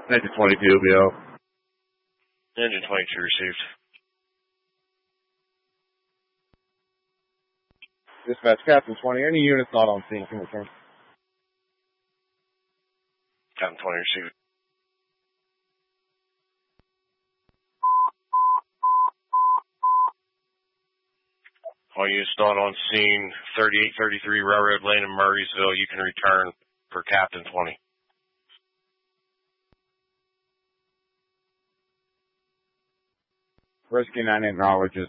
Engine 22 will be out. Engine 22 received. Dispatch Captain 20. Any units not on scene can return. Captain 20 received. All units not on scene, 3833 Railroad Lane in Murraysville. You can return for Captain 20. Rescue 9 acknowledges.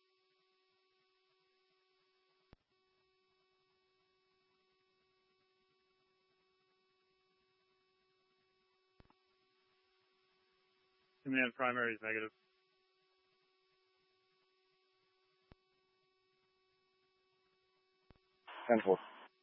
Command primary is negative. Ten four.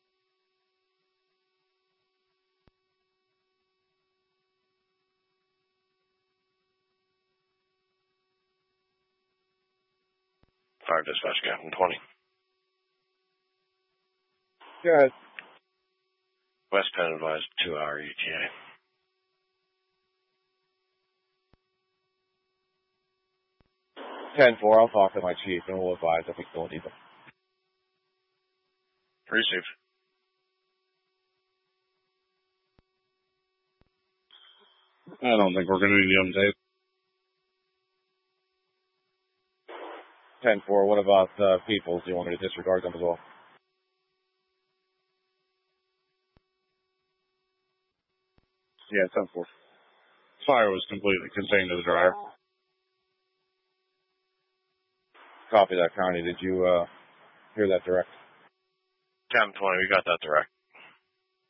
Fire dispatch, Captain 20. Go ahead. West Penn advised 2-hour ETA. Ten four. I'll talk to my chief and we'll advise if we still need them. Received. I don't think we're going to need them, Dave. 10-4, what about Peoples? Do you want me to disregard them as well? Yeah, 10-4. Fire was completely contained to the driver. Copy that, Connie. Did you hear that direct? Captain 20, we got that direct.